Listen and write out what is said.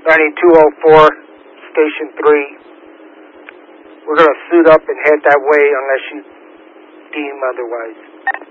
9204, Station 3. We're going to suit up and head that way unless you deem otherwise.